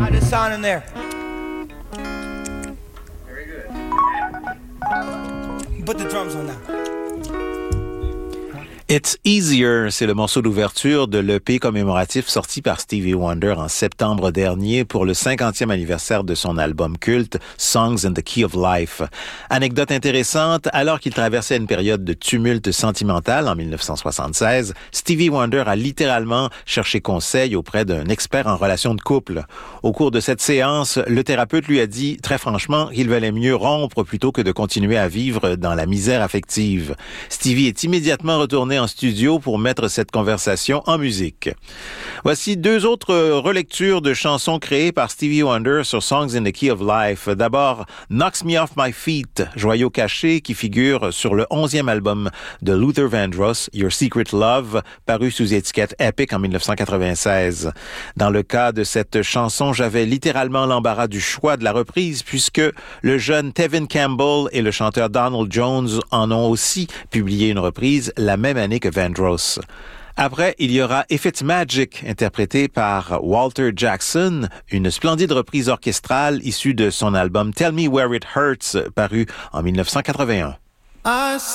This sound in there. Very good. Put the drums on now. It's Easier, c'est le morceau d'ouverture de l'EP commémoratif sorti par Stevie Wonder en septembre dernier pour le 50e anniversaire de son album culte Songs in the Key of Life. Anecdote intéressante, alors qu'il traversait une période de tumulte sentimental en 1976, Stevie Wonder a littéralement cherché conseil auprès d'un expert en relations de couple. Au cours de cette séance, le thérapeute lui a dit très franchement qu'il valait mieux rompre plutôt que de continuer à vivre dans la misère affective. Stevie est immédiatement retourné en studio pour mettre cette conversation en musique. Voici deux autres relectures de chansons créées par Stevie Wonder sur Songs in the Key of Life. D'abord, Knocks Me Off My Feet, joyau caché qui figure sur le 11e album de Luther Vandross, Your Secret Love, paru sous étiquette Epic en 1996. Dans le cas de cette chanson, j'avais littéralement l'embarras du choix de la reprise puisque le jeune Tevin Campbell et le chanteur Donald Jones en ont aussi publié une reprise la même année que Vandross. Après, il y aura If It's Magic, interprété par Walter Jackson, une splendide reprise orchestrale issue de son album Tell Me Where It Hurts, paru en 1981.